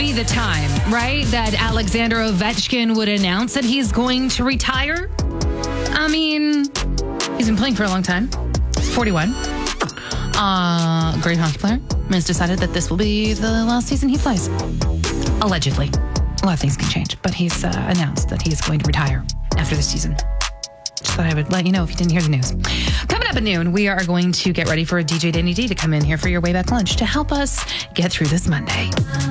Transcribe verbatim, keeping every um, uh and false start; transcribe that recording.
be the time, right? That Alexander Ovechkin would announce that he's going to retire. I mean, he's been playing for a long time. forty-one. Uh, great hockey player. Has decided that this will be the last season he plays. Allegedly. A lot of things can change, but he's uh, announced that he's going to retire after the season. Just thought I would let you know if you didn't hear the news. Coming up at noon, we are going to get ready for a D J Danny D to come in here for your way back lunch to help us get through this Monday.